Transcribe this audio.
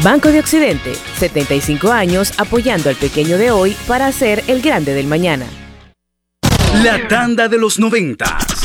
Banco de Occidente, 75 años apoyando al pequeño de hoy para ser el grande del mañana. La tanda de los 90.